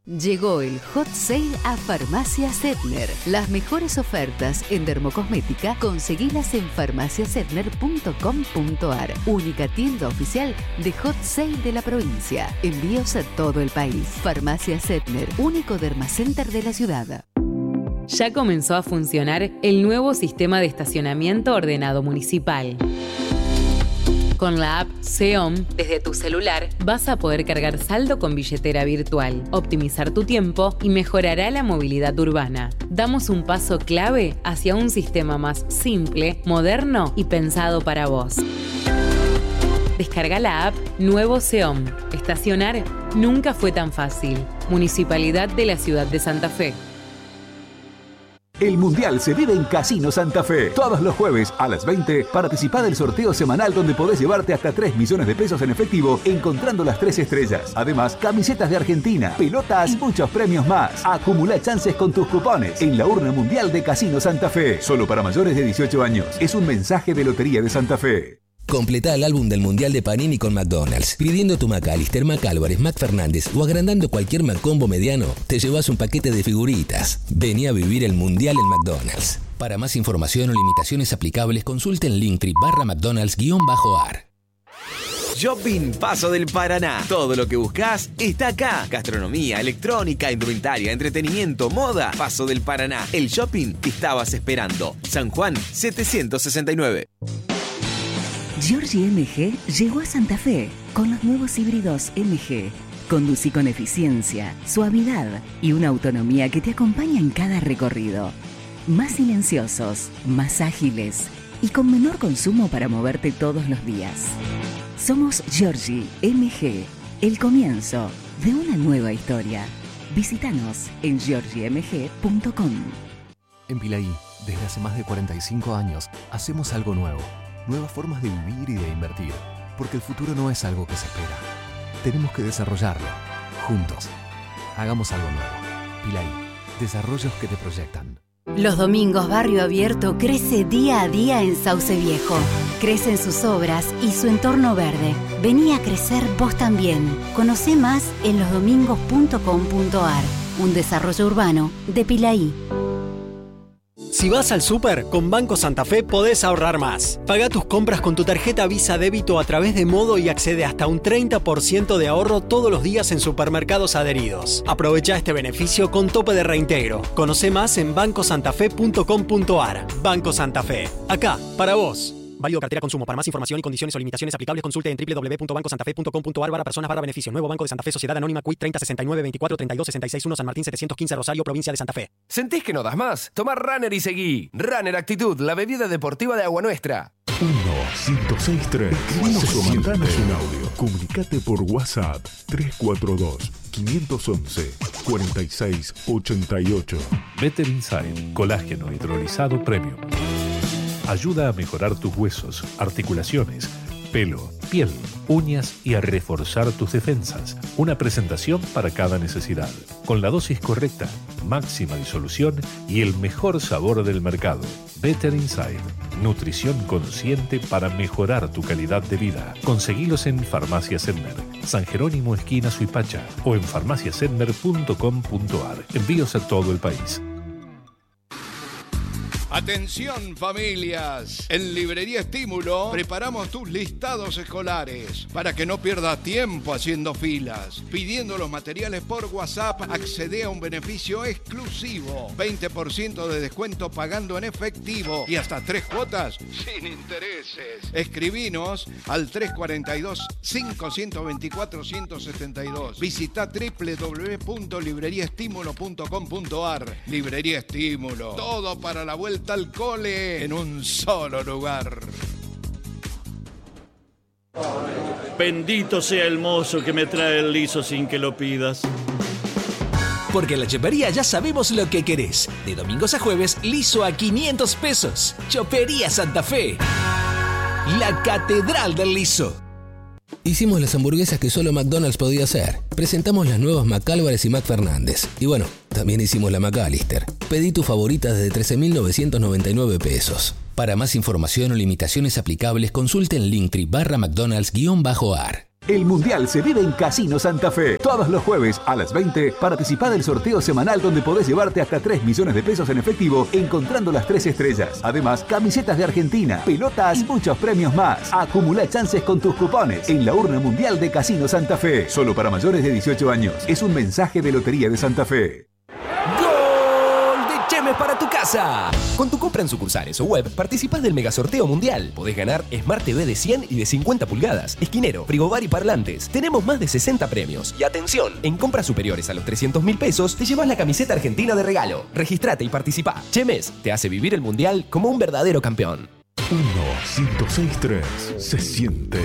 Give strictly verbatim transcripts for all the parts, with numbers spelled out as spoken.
Llegó el Hot Sale a Farmacia Zettner. Las mejores ofertas en dermocosmética conseguilas en farmacia zettner punto com punto ar. Única tienda oficial de Hot Sale de la provincia. Envíos a todo el país. Farmacia Zettner, único dermacenter de la ciudad. Ya comenzó a funcionar el nuevo sistema de estacionamiento ordenado municipal. Con la app Xeom, desde tu celular, vas a poder cargar saldo con billetera virtual, optimizar tu tiempo y mejorará la movilidad urbana. Damos un paso clave hacia un sistema más simple, moderno y pensado para vos. Descarga la app Nuevo Xeom. Estacionar nunca fue tan fácil. Municipalidad de la Ciudad de Santa Fe. El Mundial se vive en Casino Santa Fe. Todos los jueves a las veinte, participa del sorteo semanal donde podés llevarte hasta tres millones de pesos en efectivo encontrando las tres estrellas. Además, camisetas de Argentina, pelotas y muchos premios más. Acumula chances con tus cupones en la urna mundial de Casino Santa Fe. Solo para mayores de dieciocho años. Es un mensaje de Lotería de Santa Fe. Completa el álbum del Mundial de Panini con McDonald's. Pidiendo tu McAllister, McAlvarez, McFernández o agrandando cualquier McCombo mediano, te llevas un paquete de figuritas. Vení a vivir el Mundial en McDonald's. Para más información o limitaciones aplicables, consulte en Linktree barra McDonald's guión bajo ar. Shopping Paso del Paraná. Todo lo que buscas está acá. Gastronomía, electrónica, indumentaria, entretenimiento, moda. Paso del Paraná. El shopping que estabas esperando. San Juan setecientos sesenta y nueve. Giorgi M G llegó a Santa Fe con los nuevos híbridos M G. Conducí con eficiencia, suavidad y una autonomía que te acompaña en cada recorrido. Más silenciosos, más ágiles y con menor consumo para moverte todos los días. Somos Giorgi M G, el comienzo de una nueva historia. Visítanos en giorgi m g punto com. En Pilaí, desde hace más de cuarenta y cinco años, hacemos algo nuevo. Nuevas formas de vivir y de invertir, porque el futuro no es algo que se espera. Tenemos que desarrollarlo, juntos. Hagamos algo nuevo. Pilaí, desarrollos que te proyectan. Los domingos Barrio Abierto crece día a día en Sauce Viejo. Crecen sus obras y su entorno verde. Vení a crecer vos también. Conocé más en los domingos punto com punto ar. Un desarrollo urbano de Pilaí. Si vas al súper, con Banco Santa Fe podés ahorrar más. Paga tus compras con tu tarjeta Visa Débito a través de Modo y accede hasta un treinta por ciento de ahorro todos los días en supermercados adheridos. Aprovecha este beneficio con tope de reintegro. Conoce más en banco santa fe punto com punto ar. Banco Santa Fe. Acá, para vos. Válido cartera consumo. Para más información y condiciones o limitaciones aplicables, consulte en doble u doble u doble u punto banco santa fe punto com punto ar barra personas barra beneficio. Nuevo Banco de Santa Fe, Sociedad Anónima, Q I T treinta sesenta y nueve veinticuatro treinta y dos sesenta y seis uno, San Martín setecientos quince, Rosario, provincia de Santa Fe. ¿Sentís que no das más? Toma Runner y seguí. Runner Actitud, la bebida deportiva de Agua Nuestra. uno cinco seis tres. Escribinos o mandanos un audio. Comunicate por WhatsApp tres cuatro dos, cinco uno uno, cuatro seis ocho ocho. Better Inside, colágeno hidrolizado premium. Ayuda a mejorar tus huesos, articulaciones, pelo, piel, uñas y a reforzar tus defensas. Una presentación para cada necesidad. Con la dosis correcta, máxima disolución y el mejor sabor del mercado. Better Inside. Nutrición consciente para mejorar tu calidad de vida. Conseguilos en Farmacia Zettner, San Jerónimo esquina Suipacha o en farmacia zettner punto com punto ar. Envíos a todo el país. Atención familias, en Librería Estímulo preparamos tus listados escolares para que no pierdas tiempo haciendo filas. Pidiendo los materiales por WhatsApp, accede a un beneficio exclusivo, veinte por ciento de descuento pagando en efectivo y hasta tres cuotas sin intereses. Escribinos al tres cuatro dos, cinco dos cuatro, uno siete dos. Visita doble u doble u doble u punto librería estímulo punto com punto ar. Librería Estímulo, todo para la vuelta al cole en un solo lugar. Bendito sea el mozo que me trae el liso sin que lo pidas. Porque en la chopería ya sabemos lo que querés. De domingos a jueves, liso a quinientos pesos. Chopería Santa Fe. La catedral del liso. Hicimos las hamburguesas que solo McDonald's podía hacer. Presentamos las nuevas McAlvarez y McFernández. Y bueno, también hicimos la McAllister. Pedí tu favorita desde trece mil novecientos noventa y nueve pesos. Para más información o limitaciones aplicables, consulte en Linktree barra McDonald's guión bajo ar. El Mundial se vive en Casino Santa Fe. Todos los jueves a las veinte, participá del sorteo semanal donde podés llevarte hasta tres millones de pesos en efectivo encontrando las tres estrellas. Además, camisetas de Argentina, pelotas y muchos premios más. Acumula chances con tus cupones en la urna mundial de Casino Santa Fe. Solo para mayores de dieciocho años. Es un mensaje de Lotería de Santa Fe. Chemes para tu casa. Con tu compra en sucursales o web, participás del megasorteo mundial. Podés ganar Smart T V de cien y de cincuenta pulgadas, esquinero, frigobar y parlantes. Tenemos más de sesenta premios. Y atención, en compras superiores a los trescientos mil pesos, te llevas la camiseta argentina de regalo. Registrate y participá. Chemes te hace vivir el mundial como un verdadero campeón. uno ciento seis punto tres se siente.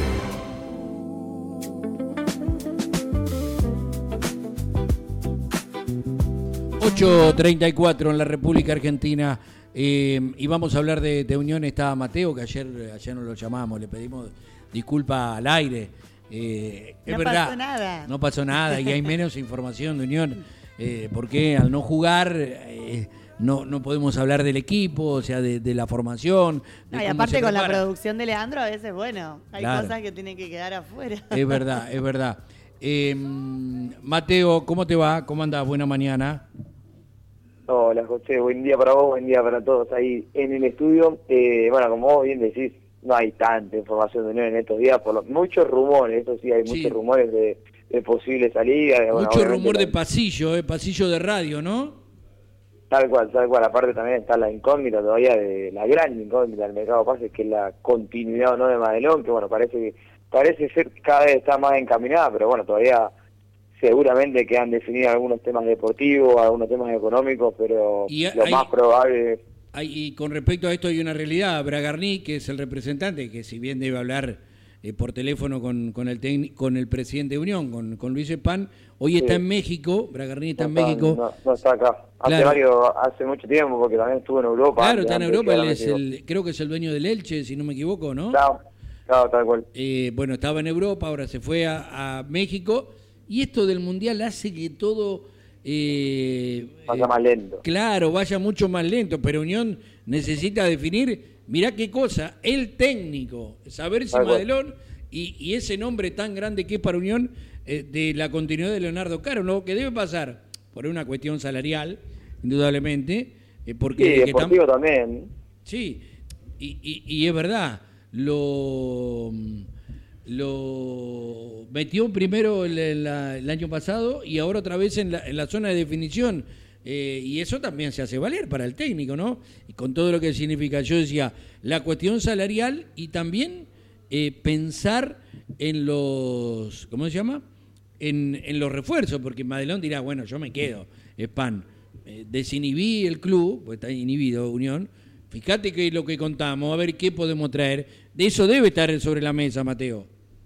ocho treinta y cuatro en la República Argentina, eh, y vamos a hablar de, de Unión. Estaba Mateo, que ayer, ayer nos lo llamamos, le pedimos disculpa al aire. Eh, es no verdad, pasó nada. No pasó nada y hay menos información de Unión, eh, porque al no jugar eh, no, no podemos hablar del equipo, o sea, de, de la formación. De No, y cómo aparte se con la prepara. producción de Leandro, a veces, bueno, hay Claro. cosas que tienen que quedar afuera. Es verdad, es verdad. Eh, Mateo, ¿cómo te va? ¿Cómo andás? Buena mañana. Hola José, buen día para vos, buen día para todos ahí en el estudio. Eh, bueno, como vos bien decís, no hay tanta información de Unión en estos días, por lo, muchos rumores, eso sí, hay Sí. muchos rumores de, de posible salida. de, bueno, Mucho obviamente rumor de la- pasillo, eh, pasillo de radio, ¿no? Tal cual, tal cual, aparte también está la incógnita todavía, de la gran incógnita del mercado de pases, que es la continuidad o no de Madelón, que bueno, parece que parece ser que cada vez está más encaminada, pero bueno, todavía seguramente quedan definidos algunos temas deportivos, algunos temas económicos, pero Y lo hay- más probable... Hay- y con respecto a esto hay una realidad. Bragarni, que es el representante, que si bien debe hablar eh, por teléfono con, con, el tecni- con el presidente de Unión, con, con Luis Espan, hoy está Sí. en México. Bragarni está en No México. No, no está acá. Hace Claro. varios, hace mucho tiempo, porque también estuvo en Europa. Claro, antes- está en antes de Europa. llegar Él a es México. el, creo que es el dueño del Elche, si no me equivoco, ¿no? Claro, claro, tal cual. Eh, bueno, estaba en Europa, ahora se fue a, a México. Y esto del Mundial hace que todo... Eh, Vaya eh, más lento. Claro, vaya mucho más lento, pero Unión necesita definir, mirá qué cosa, el técnico, saber si Tal cual. Madelón y, y ese nombre tan grande que es para Unión, eh, de la continuidad de Leonardo Caro, lo que debe pasar por una cuestión salarial, indudablemente, eh, porque... Sí, que deportivo tam- también. Sí, y, y, y es verdad, lo, lo metió primero el, el- la- el año pasado y ahora otra vez en la, en la zona de definición. Eh, y eso también se hace valer para el técnico, ¿no? Y con todo lo que significa, yo decía, la cuestión salarial y también eh, pensar en los, ¿cómo se llama? En, en los refuerzos, porque Madelón dirá, bueno, yo me quedo, Span. Eh, desinhibí el club, pues está inhibido Unión. Fíjate que es lo que contamos, a ver qué podemos traer. De eso debe estar sobre la mesa, Mateo.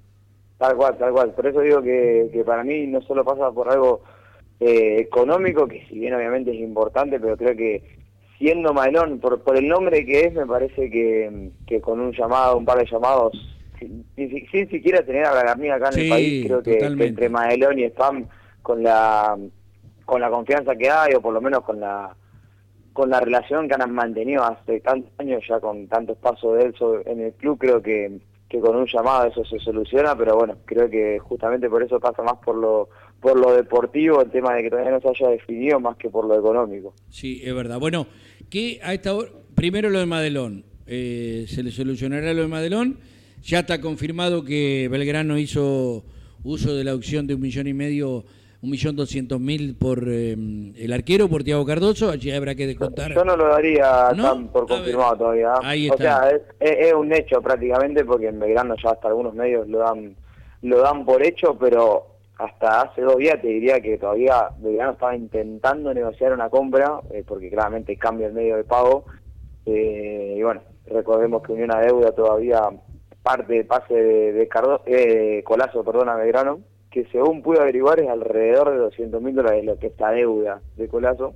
Tal cual, tal cual. Por eso digo que, que para mí no solo pasa por algo eh, económico, que si bien obviamente es importante, pero creo que siendo Madelón, por, por el nombre que es, me parece que, que con un llamado, un par de llamados, sin, sin, sin siquiera tener a Bragarni acá en Sí, el país, creo que, que entre Madelón y Spam, con la con la confianza que hay, o por lo menos con la con la relación que han mantenido hace tantos años, ya con tantos pasos de él sobre- en el club, creo que, que con un llamado eso se soluciona, pero bueno, creo que justamente por eso pasa más por lo por lo deportivo, el tema de que todavía no se haya definido, más que por lo económico. Sí, es verdad. Bueno, que a esta hora, primero lo de Madelón, eh, se le solucionará lo de Madelón, ya está confirmado que Belgrano hizo uso de la opción de un millón y medio, un millón doscientos mil por eh, el arquero, por Thiago Cardoso, allí habrá que descontar. Yo no lo daría ¿No? tan por A confirmado ver, todavía. ahí O está. sea, es, es- es un hecho prácticamente, porque en Belgrano ya hasta algunos medios lo dan lo dan por hecho, pero hasta hace dos días te diría que todavía Belgrano estaba intentando negociar una compra, eh, porque claramente cambia el medio de pago. Eh, y bueno, recordemos que Unión a deuda todavía parte de pase de, de Cardo, eh, Colazo, perdón, a Belgrano, que según pude averiguar es alrededor de doscientos mil dólares lo que está deuda de Colazo,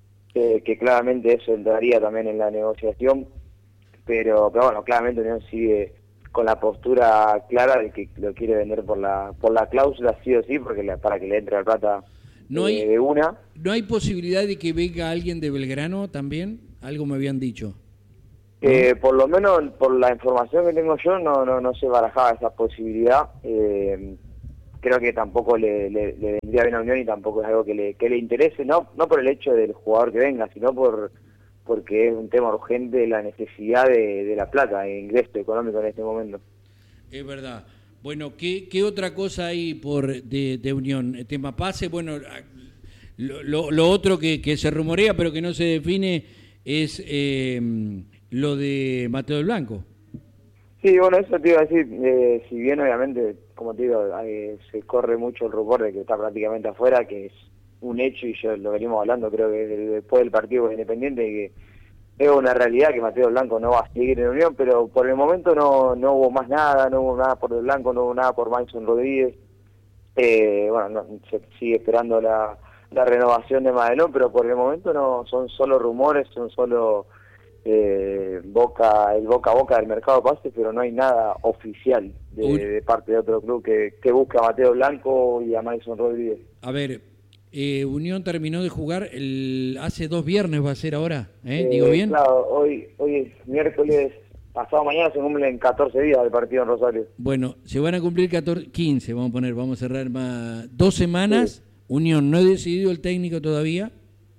eh, que claramente eso entraría también en la negociación, pero, pero bueno, claramente Unión sigue con la postura clara de que lo quiere vender por la por la cláusula sí o sí, porque la- para que le entre la plata No eh, hay- de una. ¿No hay posibilidad de que venga alguien de Belgrano también? Algo me habían dicho. Eh, por lo menos, por la información que tengo yo, no no, no se barajaba esa posibilidad. Eh, creo que tampoco le, le, le vendría bien a Unión y tampoco es algo que le, que le interese, no no por el hecho del jugador que venga, sino por porque es un tema urgente la necesidad de, de la plata, de ingreso económico en este momento. Es verdad. Bueno, ¿qué, qué otra cosa hay por de, de Unión? El tema pase, bueno, lo, lo, lo otro que, que se rumorea pero que no se define es eh, lo de Mateo del Blanco. Sí, bueno, eso te iba a decir, eh, si bien obviamente, como te digo, eh, se corre mucho el rumor de que está prácticamente afuera, que es un hecho y yo lo venimos hablando creo que después del partido Independiente, que es una realidad que Mateo Blanco no va a seguir en Unión, pero por el momento no no hubo más nada, no hubo nada por el Blanco, no hubo nada por Mason Rodríguez. Eh, bueno, no, se sigue esperando la, la renovación de Madelón, pero por el momento no son solo rumores, son solo eh, boca el boca a boca del mercado de pases, pero no hay nada oficial de, de parte de otro club que, que busque a Mateo Blanco y a Mason Rodríguez. A ver, eh, Unión terminó de jugar el hace dos viernes, va a ser ahora, ¿eh? Eh, ¿Digo bien? Claro, hoy, hoy es miércoles, pasado mañana se cumplen catorce días del partido en Rosario. Bueno, se van a cumplir catorce, quince, vamos a poner, vamos a cerrar más dos semanas. Sí. Unión no ha decidido el técnico todavía,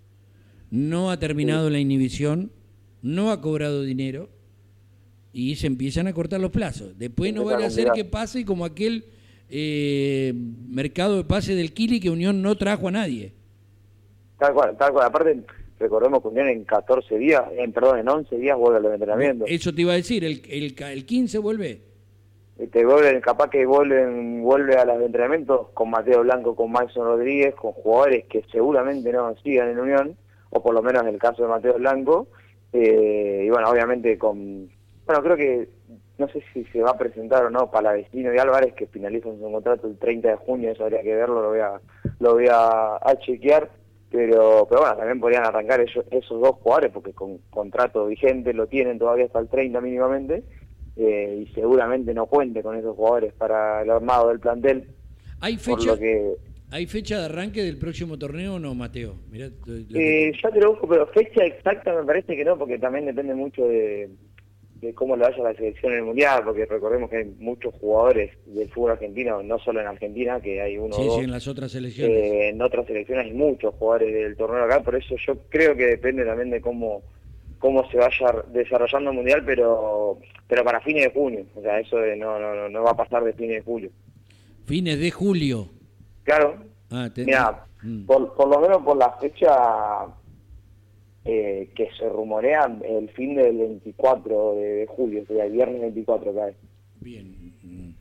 no ha terminado sí. la inhibición, no ha cobrado dinero y se empiezan a cortar los plazos. Después no vale a ser que pase como aquel eh, mercado de pase del Kili que Unión no trajo a nadie. Tal cual, tal cual. Aparte, recordemos que Unión en catorce días, en, perdón, en once días vuelve a los entrenamientos. Eso te iba a decir, el, el, el quince vuelve. Te vuelven, capaz que vuelven, vuelve a los entrenamientos con Mateo Blanco, con Mason Rodríguez, con jugadores que seguramente no sigan en Unión, o por lo menos en el caso de Mateo Blanco. Eh, y bueno, obviamente con... Bueno, creo que, no sé si se va a presentar o no Palavecino y Álvarez, que finalizan su contrato el treinta de junio, eso habría que verlo, lo voy a, lo voy a, a chequear. Pero pero bueno, también podrían arrancar esos, esos dos jugadores, porque con contrato vigente lo tienen todavía hasta el treinta mínimamente, eh, y seguramente no cuente con esos jugadores para el armado del plantel. ¿Hay fecha, que... ¿hay fecha de arranque del próximo torneo o no, Mateo? Mirá, eh, ya te lo busco, pero fecha exacta me parece que no, porque también depende mucho de, de cómo le vaya la selección en el Mundial, porque recordemos que hay muchos jugadores del fútbol argentino, no solo en Argentina, que hay uno sí, o dos. Sí, en las otras selecciones. Eh, en otras selecciones hay muchos jugadores del torneo acá, por eso yo creo que depende también de cómo cómo se vaya desarrollando el Mundial, pero pero para fines de junio, o sea, eso de no, no, no va a pasar de fines de julio. Fines de julio. Claro. Ah, te... Mira, mm. por, por lo menos por la fecha eh, que se rumorea, el fin del veinticuatro de julio, o sea, el viernes veinticuatro cae. Bien.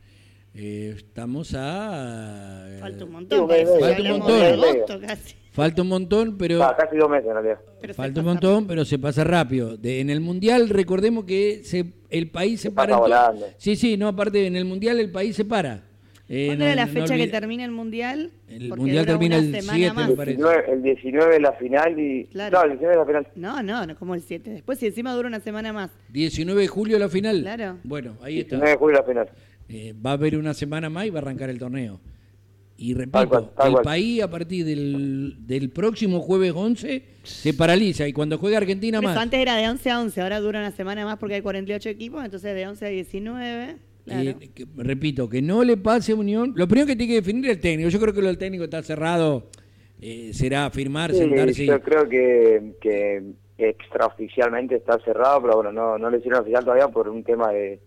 Eh, estamos a... Falta un montón. Sí, un falta un montón. Agosto, casi. Falta un montón, pero... Ah, casi dos meses en realidad. Pero falta un montón, pero se pasa rápido. De, en el Mundial, recordemos que se, el país se, se para... volando. Sí, sí, no, aparte, en el Mundial el país se para. Eh, ¿Cuándo no, era la no fecha olvide... que termina el Mundial? El Porque Mundial termina el siete, más. me parece. El diecinueve es la final y... Claro. No, el diecinueve es la final. No, no, no como el siete. Después, si encima dura una semana más. diecinueve de julio la final. Claro. Bueno, ahí está. diecinueve de julio la final. Eh, va a haber una semana más y va a arrancar el torneo. Y repito, tal cual, tal el cual. país a partir del, del próximo jueves once se paraliza y cuando juega Argentina Por más. eso antes era de once a once, ahora dura una semana más porque hay cuarenta y ocho equipos, entonces de once a diecinueve. Claro. Eh, que, repito, que no le pase a Unión. Lo primero que tiene que definir es el técnico. Yo creo que lo del técnico está cerrado. Eh, será firmar, Sí, sentarse. yo creo que, que extraoficialmente está cerrado, pero bueno, no, no lo hicieron oficial todavía por un tema de,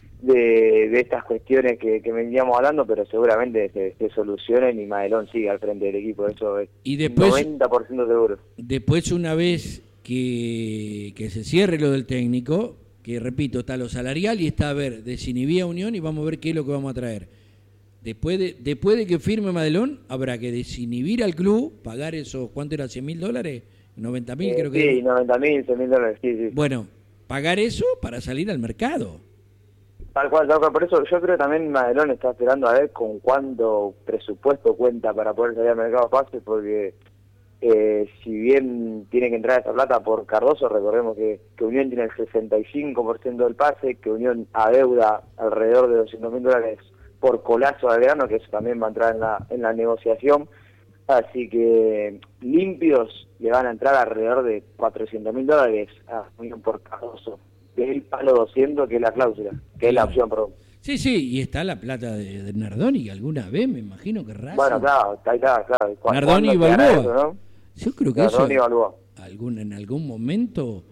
de, de estas cuestiones que, que veníamos hablando, pero seguramente se, se solucionen y Madelón sigue al frente del equipo, eso es y después, noventa por ciento seguro. Después, una vez que, que se cierre lo del técnico, que repito, está lo salarial y está a ver, desinhibí a Unión y vamos a ver qué es lo que vamos a traer. Después de, después de que firme Madelón, habrá que desinhibir al club, pagar esos, ¿cuánto era? ¿cien mil dólares? ¿noventa mil Eh, creo que sí, era? noventa mil, cien mil dólares, sí, sí. Bueno, pagar eso para salir al mercado. Tal cual, tal cual, por eso yo creo que también Madelón está esperando a ver con cuánto presupuesto cuenta para poder salir al mercado de pases, porque eh, si bien tiene que entrar esa plata por Cardoso, recordemos que, que Unión tiene el sesenta y cinco por ciento del pase, que Unión adeuda alrededor de doscientos mil dólares por Colazo de verano, que eso también va a entrar en la, en la negociación, así que limpios le van a entrar alrededor de cuatrocientos mil dólares a Unión por Cardoso. del palo doscientos, que es la cláusula, que es la opción, perdón. Sí, sí, y está la plata de, de Nardoni, que alguna vez me imagino que Racing... Bueno, claro, está, está, claro. Nardoni y Balboa. Eso, ¿no? Yo creo que Nardoni eso, y Balboa. Algún, en algún momento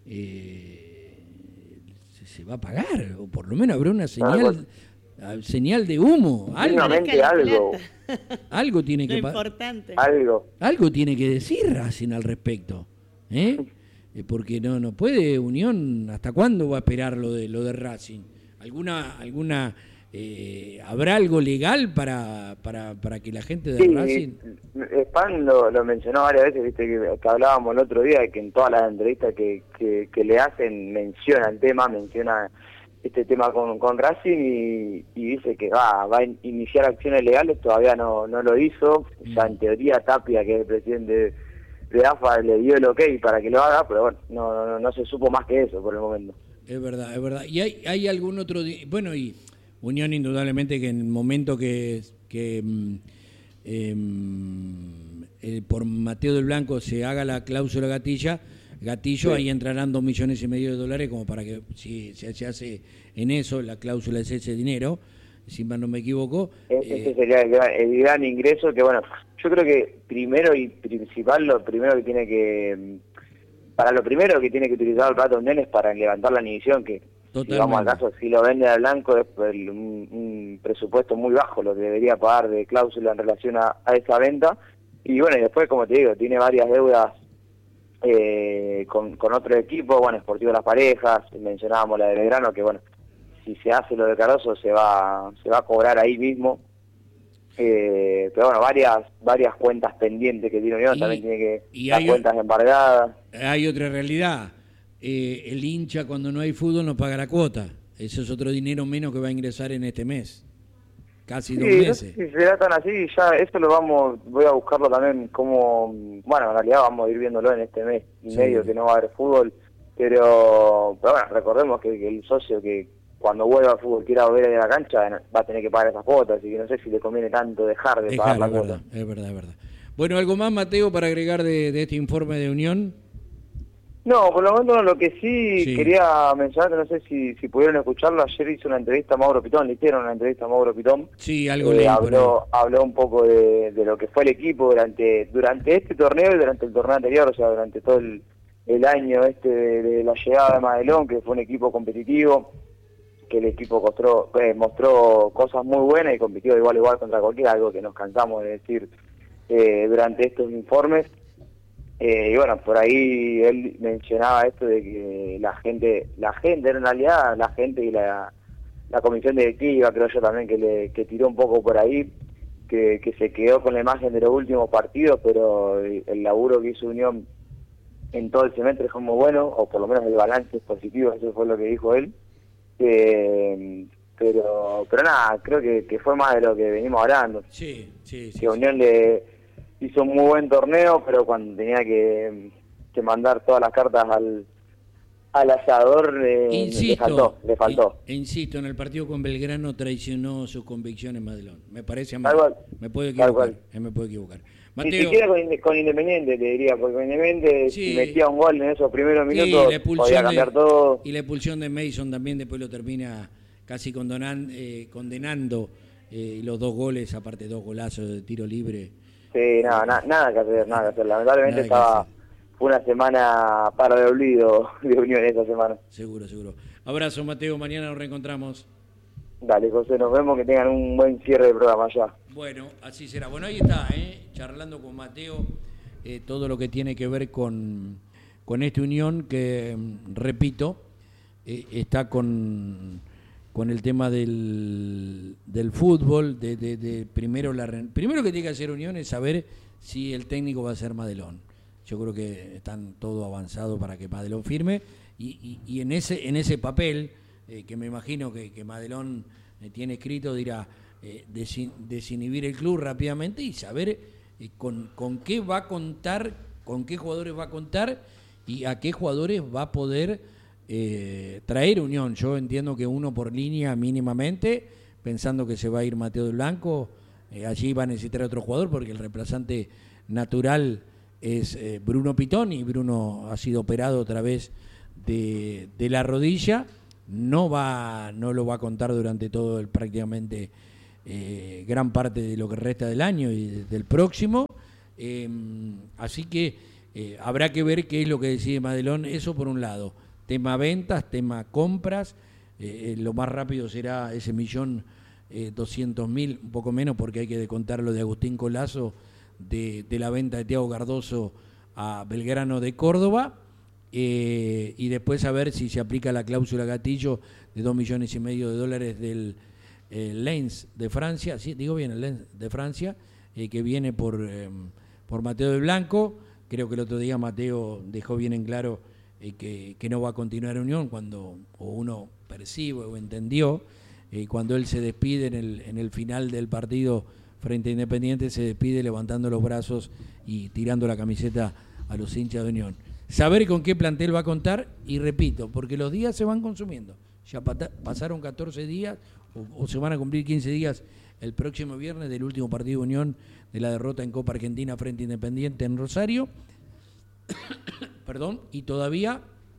eh, se, se va a pagar, o por lo menos habrá una señal, ah, señal de humo. Algo, algo. Algo tiene que pasar. importante. Algo. Algo tiene que decir Racing al respecto, ¿eh? Porque no no puede Unión, ¿hasta cuándo va a esperar lo de lo de Racing? ¿Alguna alguna eh, habrá algo legal para, para para que la gente de sí, Racing? Span lo, lo mencionó varias veces, viste que, que hablábamos el otro día, que en todas las entrevistas que, que, que le hacen menciona el tema, menciona este tema con, con Racing y, y dice que va va a iniciar acciones legales, todavía no no lo hizo, mm. ya en teoría Tapia, que es el presidente de, de A F A, le dio el ok para que lo haga, pero bueno, no, no, no se supo más que eso por el momento. Es verdad, es verdad. ¿Y hay, hay algún otro...? Bueno, y Unión indudablemente que en el momento que, que eh, eh, por Mateo del Blanco se haga la cláusula gatilla, gatillo, sí. Ahí entrarán dos millones y medio de dólares como para que, si se, se hace en eso, la cláusula es ese dinero, si mal no me equivoco. Ese eh, sería el gran, el gran ingreso que, bueno, yo creo que primero y principal, lo primero que tiene que... Para lo primero que tiene que utilizar el Pato Unión es para levantar la división, que si vamos al caso, si lo vende al blanco es el, un, un presupuesto muy bajo lo que debería pagar de cláusula en relación a, a esa venta. Y bueno, y después, como te digo, tiene varias deudas eh, con, con otro equipo, bueno, Sportivo Las Parejas, mencionábamos la de Belgrano, que bueno, si se hace lo de Cardoso se va se va a cobrar ahí mismo. Eh, pero bueno, varias varias cuentas pendientes que tiene Unión, también tiene que y las hay, cuentas embargadas. Hay otra realidad, eh, el hincha cuando no hay fútbol no paga la cuota, eso es otro dinero menos que va a ingresar en este mes, casi sí, dos meses. Si será tan así, ya eso lo vamos, voy a buscarlo también como, bueno, en realidad vamos a ir viéndolo en este mes y sí. medio que no va a haber fútbol, pero, pero bueno, recordemos que, que el socio que cuando vuelva al fútbol quiera volver a ir a la cancha, va a tener que pagar esas cuotas, así que no sé si le conviene tanto dejar de Dejar, pagar la es cuota. Verdad, es verdad, es verdad. Bueno, ¿algo más, Mateo, para agregar de, de este informe de Unión? No, por lo menos lo que sí, sí. quería mencionar, que no sé si, si pudieron escucharlo, ayer hizo una entrevista a Mauro Pitón, le hicieron una entrevista a Mauro Pitón. Sí, algo eh, leí habló, habló un poco de, de lo que fue el equipo durante durante este torneo y durante el torneo anterior, o sea, durante todo el, el año este de, de la llegada de Madelón, que fue un equipo competitivo, que el equipo mostró, eh, mostró cosas muy buenas y compitió igual igual contra cualquiera, algo que nos cansamos de decir eh, durante estos informes. Eh, y bueno, por ahí él mencionaba esto de que la gente, la gente en realidad, la gente y la, la comisión directiva, creo yo también que le que tiró un poco por ahí, que, que se quedó con la imagen de los últimos partidos, pero el, el laburo que hizo Unión en todo el semestre fue muy bueno, o por lo menos el balance es positivo, eso fue lo que dijo él. Eh, pero pero nada, creo que, que fue más de lo que venimos hablando. Sí, sí, sí. Que Unión le hizo un muy buen torneo, pero cuando tenía que, que mandar todas las cartas al al asador eh, insisto, le faltó, le faltó. In, insisto, en el partido con Belgrano traicionó sus convicciones Madelón. Me parece a mí. Me puedo equivocar, eh, me puedo equivocar. Mateo, ni siquiera con, con Independiente te diría, porque con Independiente sí, si metía un gol en esos primeros minutos sí, podía cambiar de, todo. Y la expulsión de Mason también después lo termina casi condonan, eh, condenando eh, los dos goles, aparte dos golazos de tiro libre. Sí, nada, na, nada que hacer, nada que hacer. Lamentablemente estaba fue una semana para el olvido de Unión esta semana. Seguro, seguro. Abrazo, Mateo, mañana nos reencontramos. Dale, José, nos vemos, que tengan un buen cierre de programa ya. Bueno, así será. Bueno, ahí está, ¿eh? Charlando con Mateo, eh, todo lo que tiene que ver con, con esta Unión que, repito, eh, está con, con el tema del, del fútbol. De, de, de primero, la, primero que tiene que hacer Unión es saber si el técnico va a ser Madelón. Yo creo que están todo avanzado para que Madelón firme y, y, y en ese en ese papel, eh, que me imagino que, que Madelón eh, tiene escrito, dirá eh, desin, desinhibir el club rápidamente y saber eh, con, con qué va a contar, con qué jugadores va a contar y a qué jugadores va a poder eh, traer Unión. Yo entiendo que uno por línea mínimamente, pensando que se va a ir Mateo del Blanco, eh, allí va a necesitar otro jugador porque el reemplazante natural es eh, Bruno Pitón y Bruno ha sido operado otra vez de, de la rodilla, no va, no lo va a contar durante todo el prácticamente eh, gran parte de lo que resta del año y del próximo. Eh, así que eh, habrá que ver qué es lo que decide Madelón, eso por un lado. Tema ventas, tema compras, eh, lo más rápido será ese millón eh, doscientos mil, un poco menos porque hay que descontar lo de Agustín Colazo de, de la venta de Thiago Cardoso a Belgrano de Córdoba, eh, y después a ver si se aplica la cláusula gatillo de dos millones y medio de dólares del eh, Lens de Francia, sí, digo bien, el Lens de Francia, eh, que viene por, eh, por Mateo de Blanco. Creo que el otro día Mateo dejó bien en claro eh, que, que no va a continuar Unión cuando o uno percibe o entendió, eh, cuando él se despide en el, en el final del partido frente a Independiente, se despide levantando los brazos y tirando la camiseta a los hinchas de Unión. Saber con qué plantel va a contar, y repito, porque los días se van consumiendo. Ya pata, pasaron catorce días o, o se van a cumplir quince días el próximo viernes del último partido de Unión de la derrota en Copa Argentina frente a Independiente en Rosario. Perdón, y todavía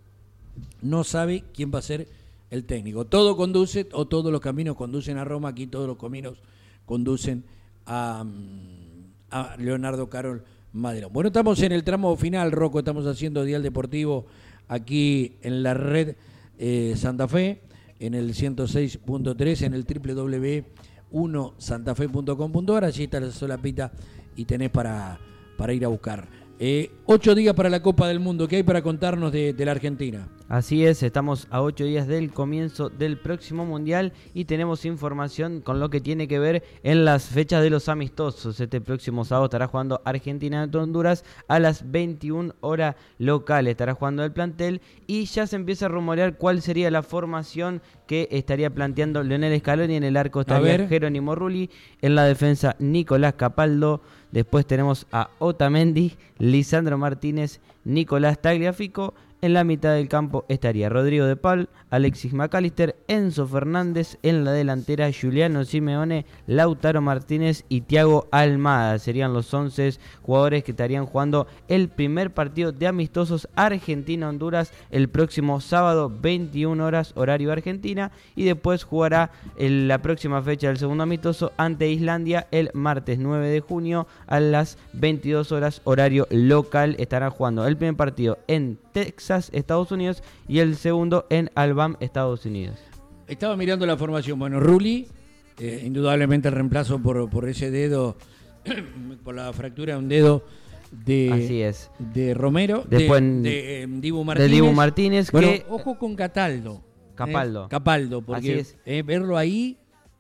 no sabe quién va a ser el técnico. Todo conduce, o todos los caminos conducen a Roma, aquí todos los caminos conducen a, a Leonardo Carol Madelón. Bueno, estamos en el tramo final, Rocco, estamos haciendo Dial Deportivo aquí en la red eh, Santa Fe, en el ciento seis punto tres, en el doble u doble u doble u punto uno santa fe punto com punto a r, allí está la solapita y tenés para, para ir a buscar. Eh, ocho días para la Copa del Mundo, ¿qué hay para contarnos de, de la Argentina? Así es, estamos a ocho días del comienzo del próximo Mundial y tenemos información con lo que tiene que ver en las fechas de los amistosos. Este próximo sábado estará jugando Argentina ante Honduras a las veintiuna horas local, estará jugando el plantel y ya se empieza a rumorear cuál sería la formación que estaría planteando Leonel Scaloni. En el arco estaría Jerónimo Rulli, en la defensa Nicolás Capaldo, después tenemos a Otamendi, Lisandro Martínez, Nicolás Tagliafico. En la mitad del campo estaría Rodrigo de Paul, Alexis McAllister, Enzo Fernández. En la delantera Giuliano Simeone, Lautaro Martínez y Thiago Almada. Serían los once jugadores que estarían jugando el primer partido de amistosos Argentina-Honduras el próximo sábado, veintiuna horas, horario Argentina. Y después jugará en la próxima fecha del segundo amistoso ante Islandia el martes nueve de junio a las veintidós horas, horario local. Estarán jugando el primer partido en Texas, Estados Unidos, y el segundo en Alabama, Estados Unidos. Estaba mirando la formación. Bueno, Rulli, eh, indudablemente el reemplazo por, por ese dedo, por la fractura de un dedo de, Así es. de Romero, Después, de, de, eh, Dibu Martínez. De Dibu Martínez, bueno, que... ojo con Cataldo. Capaldo. Eh, Capaldo, porque Así es. Eh, verlo ahí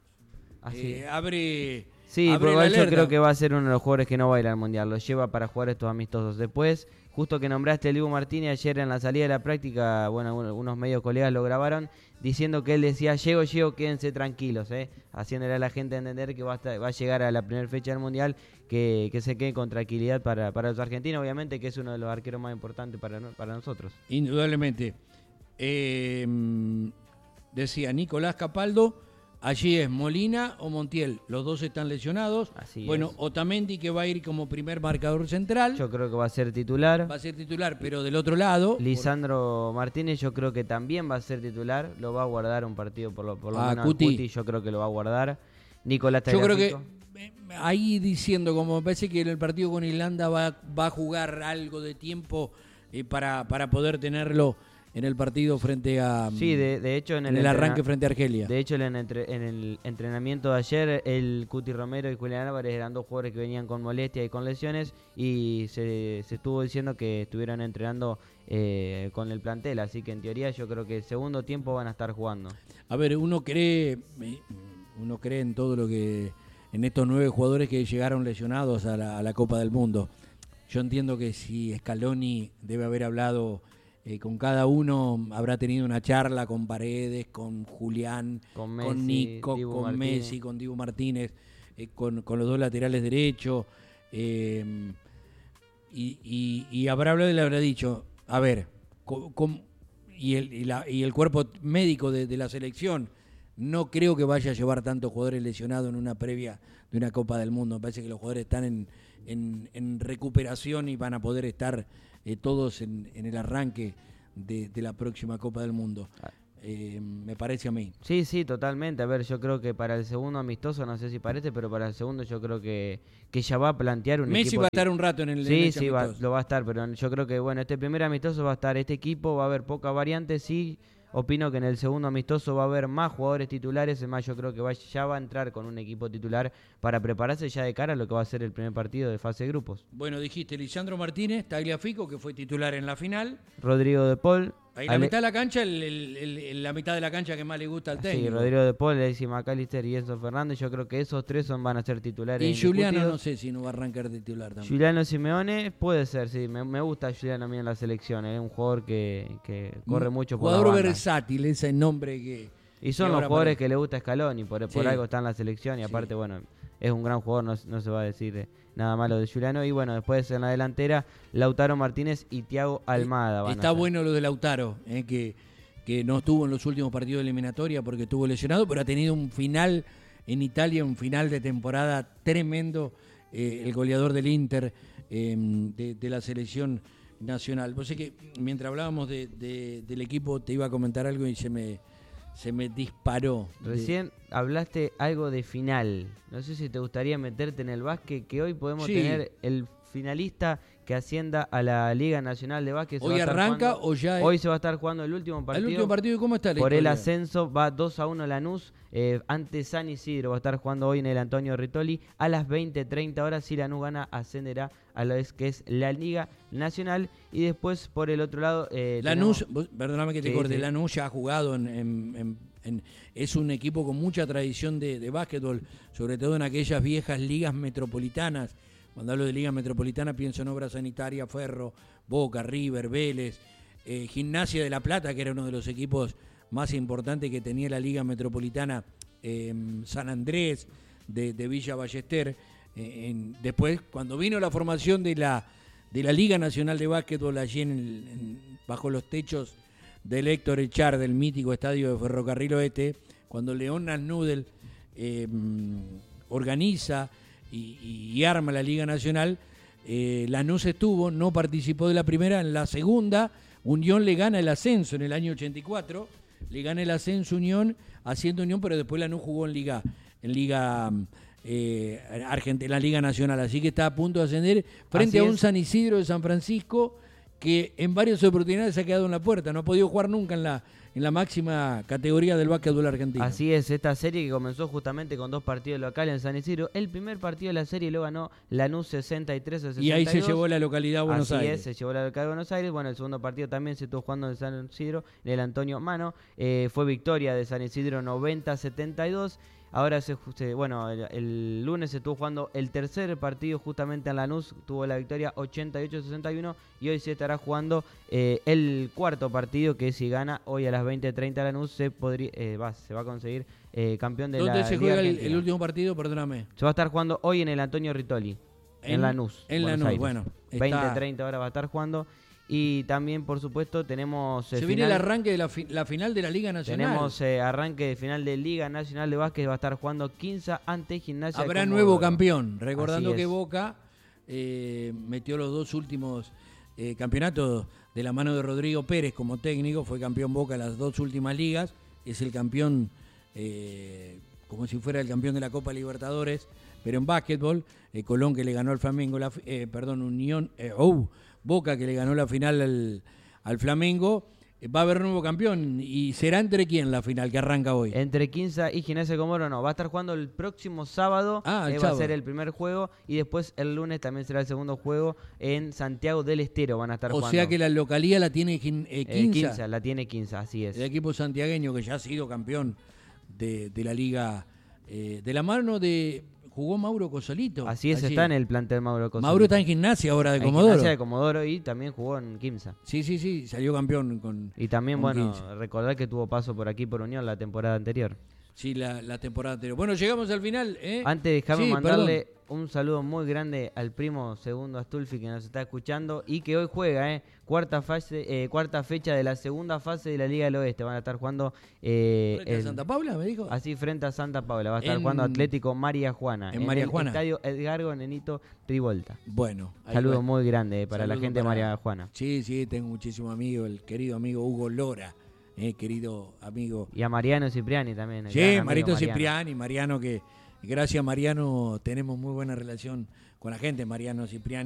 Así eh, abre... Sí, abre pero igual la yo alerta. creo que va a ser uno de los jugadores que no va a ir al Mundial. Lo lleva para jugar estos amistosos. Después, justo que nombraste a Dibu Martínez, ayer en la salida de la práctica, bueno, unos medios colegas lo grabaron diciendo que él decía, llego, llego, quédense tranquilos, ¿eh? Haciéndole a la gente entender que va a, estar, va a llegar a la primera fecha del Mundial, que, que se quede con tranquilidad para, para los argentinos, obviamente que es uno de los arqueros más importantes para, para nosotros. Indudablemente. Eh, decía Nicolás Capaldo. Allí es Molina o Montiel, los dos están lesionados. Así bueno, es. Otamendi, que va a ir como primer marcador central. Yo creo que va a ser titular. Va a ser titular, pero del otro lado. Lisandro por... Martínez yo creo que también va a ser titular. Lo va a guardar un partido por lo, por lo ah, menos. Cuti. Cuti yo creo que lo va a guardar. Nicolás Yo creo Tagliafico. que eh, ahí diciendo, como me parece que en el partido con Irlanda va, va a jugar algo de tiempo eh, para, para poder tenerlo en el partido frente a... Sí, de, de hecho en el, en el arranque frente a Argelia. De hecho en el, entre, en el entrenamiento de ayer, el Cuti Romero y Julián Álvarez eran dos jugadores que venían con molestia y con lesiones, y se, se estuvo diciendo que estuvieran entrenando eh, con el plantel, así que en teoría yo creo que el segundo tiempo van a estar jugando. A ver, uno cree, uno cree en todo lo que... en estos nueve jugadores que llegaron lesionados a la, a la Copa del Mundo. Yo entiendo que si Scaloni debe haber hablado... Eh, con cada uno, habrá tenido una charla con Paredes, con Julián, con, Messi, con Nico, Dibu con Martínez. Messi, con Dibu Martínez, eh, con, con los dos laterales derechos. Eh, y, y, y habrá hablado y le habrá dicho, a ver, con, con, y, el, y, la, y el cuerpo médico de, de la selección, no creo que vaya a llevar tantos jugadores lesionados en una previa de una Copa del Mundo. Me parece que los jugadores están en, en, en recuperación y van a poder estar... Eh, todos en, en el arranque de, de la próxima Copa del Mundo. Eh, me parece a mí. Sí, sí, totalmente. A ver, yo creo que para el segundo amistoso, no sé si parece, pero para el segundo yo creo que, que ya va a plantear un Messi equipo. va a estar un rato en el Sí, en ese sí, va, amistoso. lo va a estar, pero yo creo que, bueno, este primer amistoso va a estar este equipo, va a haber poca variante, sí. Opino que en el segundo amistoso va a haber más jugadores titulares, es más, yo creo que va, ya va a entrar con un equipo titular para prepararse ya de cara a lo que va a ser el primer partido de fase de grupos. Bueno, dijiste Lisandro Martínez, Tagliafico, que fue titular en la final. Rodrigo de Paul. Ahí la Ale- mitad de la cancha, el, el- el- el- la mitad de la cancha que más le gusta al técnico. Sí, Rodrigo de Paul, Alexis McAllister y Enzo Fernández, yo creo que esos tres son, van a ser titulares. Y Juliano indiscutidos. no sé si no va a arrancar de titular también. Juliano Simeone puede ser, sí, me, me gusta Juliano a mí en la selección, es un jugador que, que corre mucho por la Jugador banda. versátil, ese nombre que... Y son que los ahora jugadores aparece. que le gusta a Scaloni, por, por Sí. algo está en la selección y aparte, bueno, es un gran jugador, no, no se va a decir eh, nada malo de Juliano. Y bueno, después en la delantera, Lautaro Martínez y Thiago Almada. Van Está a ser. bueno lo de Lautaro, eh, que, que no estuvo en los últimos partidos de eliminatoria porque estuvo lesionado, pero ha tenido un final en Italia, un final de temporada tremendo, eh, el goleador del Inter, eh, de, de la selección nacional. Vos sé que mientras hablábamos de, de- del equipo te iba a comentar algo y se me, se me disparó. de- Recién hablaste algo de final. No sé si te gustaría meterte en el básquet, que hoy podemos Sí. tener el finalista que ascienda a la Liga Nacional de Básquet. Se ¿Hoy va a estar arranca jugando- o ya es- Hoy se va a estar jugando el último partido. ¿El último partido cómo está la Por el historia? ascenso va dos a uno Lanús eh, ante San Isidro. Va a estar jugando hoy en el Antonio Ritoli a las veinte treinta horas. Si Lanús gana, ascenderá a la vez que es la Liga Nacional. Y después, por el otro lado... Eh, Lanús, tenemos- vos- perdóname que te Sí, corte, sí. Lanús ya ha jugado en, en- en- en- es un equipo con mucha tradición de, de básquetbol, sobre todo en aquellas viejas ligas metropolitanas. Cuando hablo de liga metropolitana pienso en Obra Sanitaria, Ferro, Boca, River, Vélez, eh, Gimnasia de La Plata, que era uno de los equipos más importantes que tenía la liga metropolitana, eh, San Andrés, de, de Villa Ballester. Eh, en- después, cuando vino la formación de la, de la Liga Nacional de Básquetbol allí en el- en- bajo los techos del Héctor Echar, del mítico estadio de Ferrocarril Oeste, cuando León Nudel eh, organiza y, y arma la Liga Nacional, eh, Lanús estuvo, no participó de la primera, en la segunda Unión le gana el ascenso en el año ochenta y cuatro, le gana el ascenso Unión, haciendo Unión, pero después Lanús jugó en Liga, en Liga eh, Argentina, en la Liga Nacional, así que está a punto de ascender frente Así a un es. San Isidro de San Francisco que en varias oportunidades se ha quedado en la puerta, no ha podido jugar nunca en la, en la máxima categoría del básquetbol argentino. Así es, esta serie que comenzó justamente con dos partidos locales en San Isidro. El primer partido de la serie lo ganó Lanús sesenta y tres a sesenta y dos. Y ahí se llevó la localidad a Buenos Así Aires. es, se llevó la localidad de Buenos Aires. Bueno, el segundo partido también se estuvo jugando en San Isidro, en el Antonio Mano. Eh, fue victoria de San Isidro noventa a setenta y dos. Ahora, se, se- bueno, el, el lunes se estuvo jugando el tercer partido justamente en Lanús, tuvo la victoria ochenta y ocho a sesenta y uno y hoy se estará jugando eh, el cuarto partido que si gana hoy a las veinte treinta Lanús se, podría, eh, va, se va a conseguir eh, campeón de la ¿Dónde se Liga juega el, Argentina. el último partido? Perdóname. Se va a estar jugando hoy en el Antonio Ritoli, en, En- Lanús. en Buenos Lanús, Aires. bueno, veinte está- treinta ahora va a estar jugando. Y también, por supuesto, tenemos... eh, Se viene el final- arranque de la, fi- la final de la Liga Nacional. tenemos eh, arranque de final de Liga Nacional de Básquet, va a estar jugando Quinza ante Gimnasia. Habrá Comodoro. nuevo campeón, recordando Así que es. Boca eh, metió los dos últimos eh, campeonatos de la mano de Rodrigo Pérez como técnico, fue campeón Boca en las dos últimas ligas, es el campeón eh, como si fuera el campeón de la Copa Libertadores, pero en básquetbol, eh, Colón que le ganó al Flamengo, la, fi- eh, perdón, Unión, eh, oh, Boca que le ganó la final al, al Flamengo, eh, va a haber nuevo campeón y será entre quién la final que arranca hoy. Entre Quinza y Gimnasia Comodoro no, va a estar jugando el próximo sábado, Ah, el eh, va sábado. a ser el primer juego y después el lunes también será el segundo juego en Santiago del Estero, van a estar O jugando. sea que la localía la tiene Gin- eh, Eh, Quinza. Quinza, la tiene Quinza, así es. El equipo santiagueño que ya ha sido campeón de, de la liga, eh, de la mano de... Jugó Mauro Cosolito. Así es, allí. está en el plantel Mauro Cosolito. Mauro está en Gimnasia ahora de En Comodoro. Gimnasia de Comodoro y también jugó en Quimsa. Sí, sí, sí, salió campeón con... Y también, con bueno, Quinza. recordar que tuvo paso por aquí por Unión la temporada anterior. Sí, la, la temporada anterior. Bueno, llegamos al final. ¿eh? Antes, déjame Sí, mandarle perdón. un saludo muy grande al primo Segundo Astulfi que nos está escuchando y que hoy juega, ¿eh? Cuarta fase, eh, cuarta fecha de la segunda fase de la Liga del Oeste. Van a estar jugando. Eh, ¿Frente a el- Santa Paula, me dijo? Así, frente a Santa Paula. Va a estar En- jugando Atlético María Juana. en María el Juana. Estadio Edgardo Nenito Rivolta. Bueno. ahí Saludo va. muy grande eh, para la Saludo gente de para- María Juana. Sí, sí, tengo muchísimos amigos. El querido amigo Hugo Lora, eh, querido amigo. Y a Mariano Cipriani también. el Sí, gran amigo Marito Mariano. Cipriani, Mariano, que gracias a Mariano tenemos muy buena relación con la gente. Mariano Cipriani.